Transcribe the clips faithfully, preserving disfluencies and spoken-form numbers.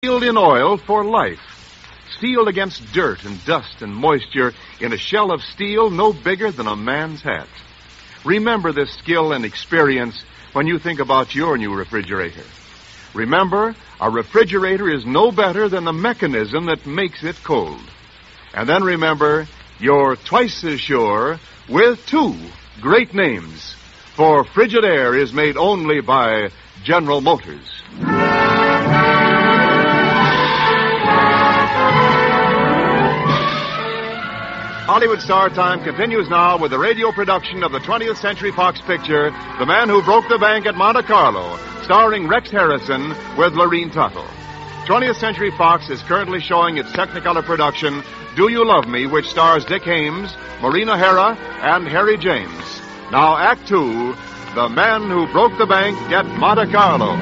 Sealed in oil for life. Sealed against dirt and dust and moisture in a shell of steel no bigger than a man's hat. Remember this skill and experience when you think about your new refrigerator. Remember, a refrigerator is no better than the mechanism that makes it cold. And then remember, you're twice as sure with two great names. For Frigidaire is made only by General Motors. Hollywood Star Time continues now with the radio production of the twentieth Century Fox picture, The Man Who Broke the Bank at Monte Carlo, starring Rex Harrison with Lorene Tuttle. twentieth Century Fox is currently showing its Technicolor production, Do You Love Me, which stars Dick Haymes, Maureen O'Hara, and Harry James. Now, Act Two, The Man Who Broke the Bank at Monte Carlo.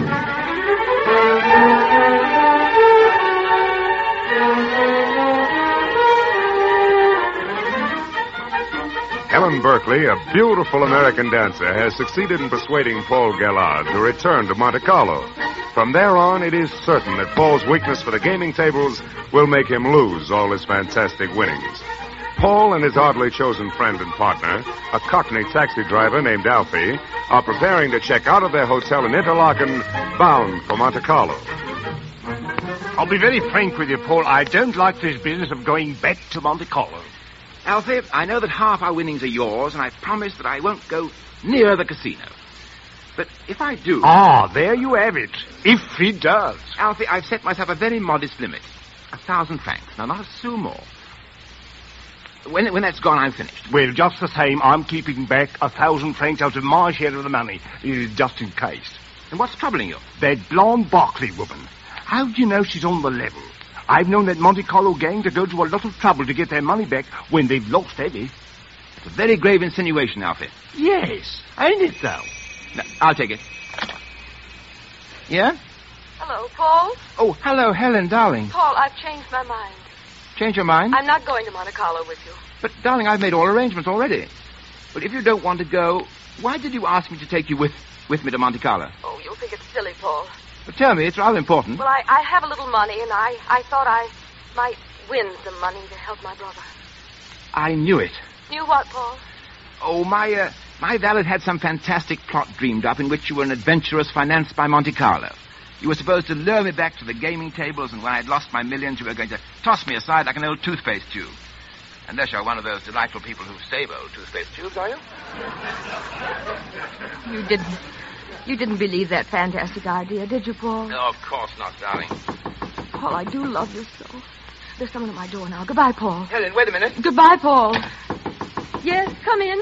Helen Berkeley, a beautiful American dancer, has succeeded in persuading Paul Gallard to return to Monte Carlo. From there on, it is certain that Paul's weakness for the gaming tables will make him lose all his fantastic winnings. Paul and his oddly chosen friend and partner, a Cockney taxi driver named Alfie, are preparing to check out of their hotel in Interlaken, bound for Monte Carlo. I'll be very frank with you, Paul. I don't like this business of going back to Monte Carlo. Alfie, I know that half our winnings are yours, and I promise that I won't go near the casino. But if I do... Ah, there you have it. If he does. Alfie, I've set myself a very modest limit. A thousand francs. Now, not a sou more. When, when that's gone, I'm finished. Well, just the same, I'm keeping back a thousand francs out of my share of the money, uh, just in case. And what's troubling you? That blonde Barclay woman. How do you know she's on the level? I've known that Monte Carlo gang to go to a lot of trouble to get their money back when they've lost heavy. It's a very grave insinuation, Alfie. Yes, ain't it, though? No, I'll take it. Yeah? Hello, Paul? Oh, hello, Helen, darling. Paul, I've changed my mind. Change your mind? I'm not going to Monte Carlo with you. But, darling, I've made all arrangements already. But if you don't want to go, why did you ask me to take you with, with me to Monte Carlo? Oh, you'll think it's silly, Paul. Well, tell me, it's rather important. Well, I, I have a little money, and I, I thought I might win some money to help my brother. I knew it. Knew what, Paul? Oh, my, uh, my valet had some fantastic plot dreamed up in which you were an adventuress financed by Monte Carlo. You were supposed to lure me back to the gaming tables, and when I'd lost my millions, you were going to toss me aside like an old toothpaste tube. Unless you're one of those delightful people who save old toothpaste tubes, are you? You didn't. You didn't believe that fantastic idea, did you, Paul? No, of course not, darling. Paul, I do love you so. There's someone at my door now. Goodbye, Paul. Helen, wait a minute. Goodbye, Paul. Yes, come in.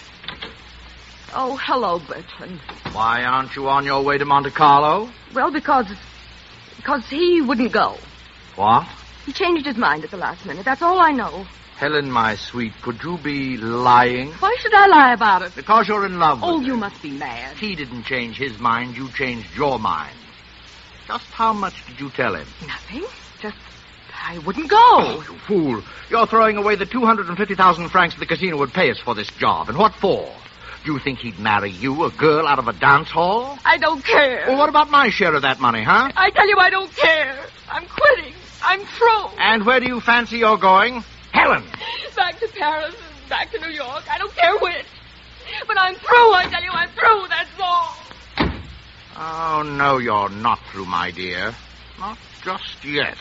Oh, hello, Bertrand. Why aren't you on your way to Monte Carlo? Well, because... because he wouldn't go. What? He changed his mind at the last minute. That's all I know. Helen, my sweet, could you be lying? Why should I lie about it? Because you're in love with Oh, him. you must be mad. He didn't change his mind. You changed your mind. Just how much did you tell him? Nothing. Just... I wouldn't go. Oh, you fool. You're throwing away the two hundred fifty thousand francs the casino would pay us for this job. And what for? Do you think he'd marry you, a girl out of a dance hall? I don't care. Well, what about my share of that money, huh? I tell you, I don't care. I'm quitting. I'm through. And where do you fancy you're going? Helen! Back to Paris and back to New York. I don't care which. But I'm through, I tell you, I'm through, that's all. Oh, no, you're not through, my dear. Not just yet.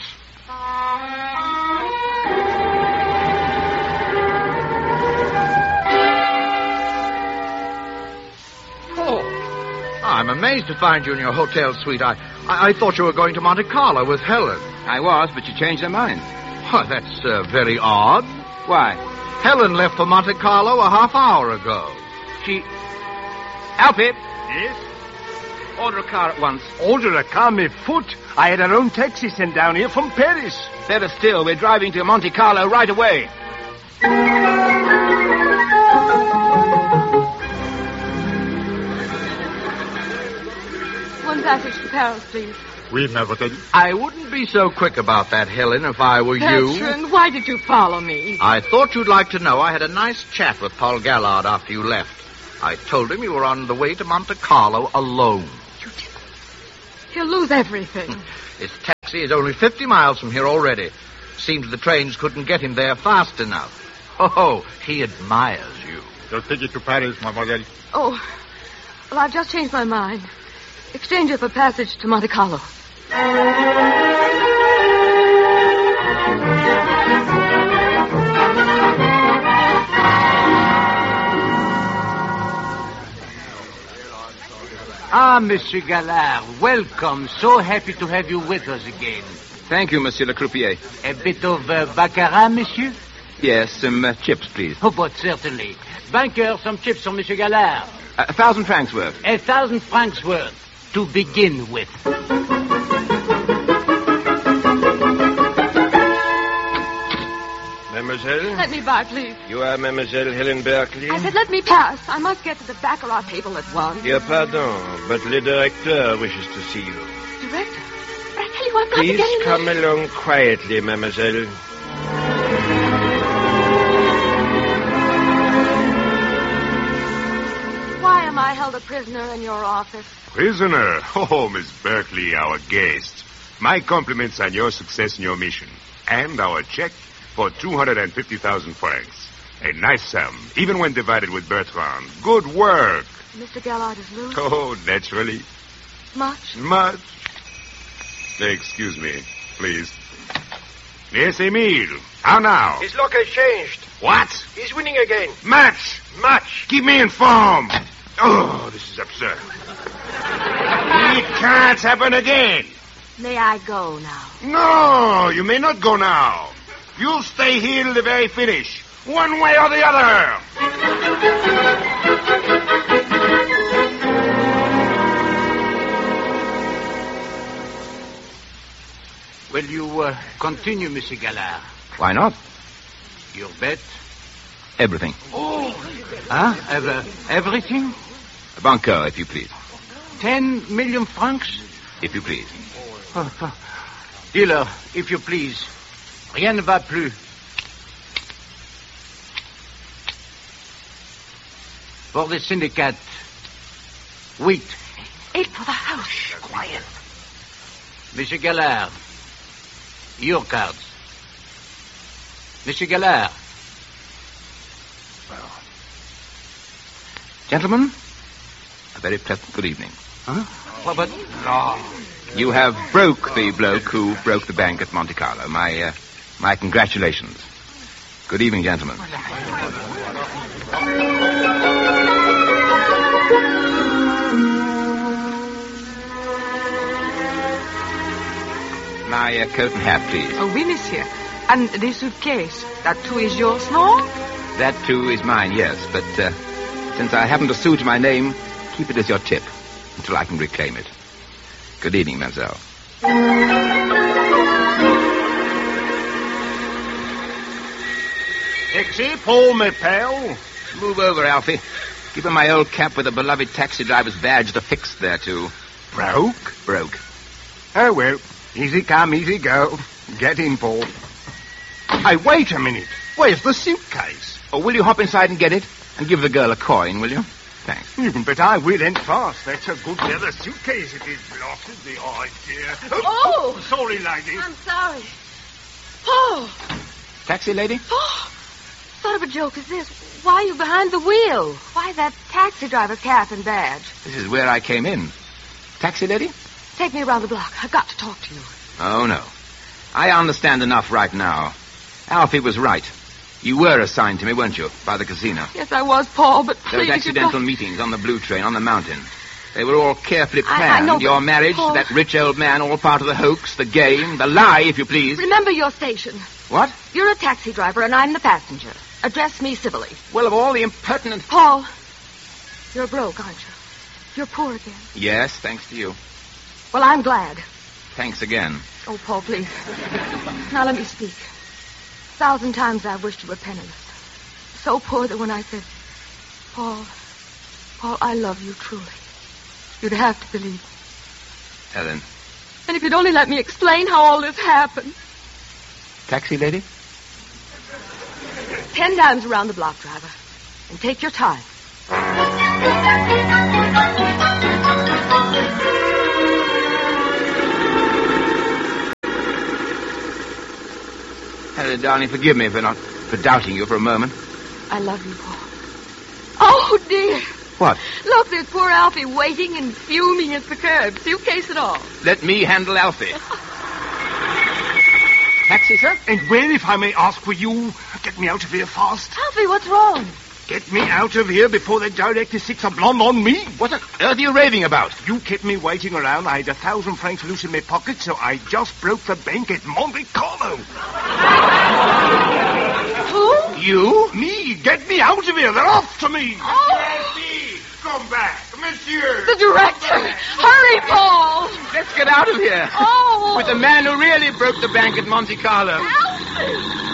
Oh, I'm amazed to find you in your hotel suite. I, I, I thought you were going to Monte Carlo with Helen. I was, but you changed your mind. Why, that's uh, very odd. Why? Helen left for Monte Carlo a half hour ago. She... Alfie! Yes? Order a car at once. Order a car me foot. I had our own taxi sent down here from Paris. Better still, we're driving to Monte Carlo right away. One passage to Paris, please. We've never taken... I wouldn't be so quick about that, Helen, if I were you. Bertrand, why did you follow me? I thought you'd like to know I had a nice chat with Paul Gallard after you left. I told him you were on the way to Monte Carlo alone. You didn't. He'll lose everything. It's see, is only fifty miles from here already. Seems the trains couldn't get him there fast enough. Oh, he admires you. You'll take it to Paris, mademoiselle. Oh, well, I've just changed my mind. Exchange it for passage to Monte Carlo. Ah, Monsieur Gallard, welcome. So happy to have you with us again. Thank you, Monsieur le Croupier. A bit of uh, baccarat, monsieur? Yes, some uh, chips, please. Oh, but certainly. Banker, some chips for Monsieur Gallard. Uh, a thousand francs worth. A thousand francs worth, to begin with. Mademoiselle? Let me by, please. You are Mademoiselle Helen Berkeley? I said let me pass. I must get to the baccarat table at once. Dear pardon, but le directeur wishes to see you. Director? But I tell you, I've got Please to get in come there. along quietly, mademoiselle. Why am I held a prisoner in your office? Prisoner? Oh, Miss Berkeley, our guest. My compliments on your success in your mission. And our check for two hundred fifty thousand francs. A nice sum, even when divided with Bertrand. Good work. Mister Gallard is loose. Oh, naturally. Much? Much. Excuse me, please. Yes, Emile. How now? His luck has changed. What? He's winning again. Match! Much. Keep me informed. Oh, this is absurd. It can't happen again. May I go now? No, you may not go now. You'll stay here till the very finish. One way or the other. Will you uh, continue, Monsieur Gallard? Why not? Your bet? Everything. Huh? Ever, everything? Banco, if you please. Ten million francs? If you please. Oh, oh. Dealer, if you please. Rien ne va plus. For the syndicate, wheat. Eight for the house. Quiet. Monsieur Gallard, your cards. Monsieur Gallard. Gentlemen, a very pleasant good evening. Huh? Well, but... Oh. You have broke the bloke who broke the bank at Monte Carlo. My, uh, my congratulations. Good evening, gentlemen. My uh, coat and hat, please. Oh, oui, monsieur. And the suitcase, that too is yours, no? That, too, is mine, yes. But uh, since I haven't a sou to my name, keep it as your tip until I can reclaim it. Good evening, mademoiselle. Taxi, Paul, my pal. Move over, Alfie. Give him my old cap with a beloved taxi driver's badge to fix there, too. Broke? Broke. Oh, well, easy come, easy go. Get in, Paul. Hey, wait a minute. Where's the suitcase? Oh, will you hop inside and get it? And give the girl a coin, will you? Thanks. Mm, but I will end fast. That's a good leather suitcase it is, blotted the idea. Oh! Sorry, lady. I'm sorry. Paul! Taxi lady? Paul! Sort of a joke is this. Why are you behind the wheel? Why that taxi driver's cap and badge? This is where I came in. Taxi lady? Take me around the block. I've got to talk to you. Oh, no. I understand enough right now. Alfie was right. You were assigned to me, weren't you, by the casino? Yes, I was, Paul, but please... Those accidental got... meetings on the Blue Train, on the mountain. They were all carefully I, planned. I know, Your but marriage Paul... to that rich old man, all part of the hoax, the game, the lie, if you please. Remember your station. What? You're a taxi driver, and I'm the passenger. Address me civilly. Well, of all the impertinent... Paul, you're broke, aren't you? You're poor again. Yes, thanks to you. Well, I'm glad. Thanks again. Oh, Paul, please. Now let me speak. A thousand times I've wished you were penniless. So poor that when I said, Paul, Paul, I love you truly, you'd have to believe me. Helen. And if you'd only let me explain how all this happened. Taxi lady? Ten times around the block, driver. And take your time. Helen, darling, forgive me for not for doubting you for a moment. I love you, Paul. Oh, dear. What? Look, there's poor Alfie waiting and fuming at the curb. Suitcase and all. Let me handle Alfie. Taxi, sir? And where, if I may ask, will you get me out of here fast? Alfie, what's wrong? Get me out of here before the director sticks a blonde on me. What on earth are you raving about? You kept me waiting around. I had a thousand francs loose in my pocket, so I just broke the bank at Monte Carlo. Who? You? Me. Get me out of here. They're after me. Oh. Me. Come back. Monsieur. The director. Hurry, Paul. Let's get out of here. Oh. With the man who really broke the bank at Monte Carlo. Alfie.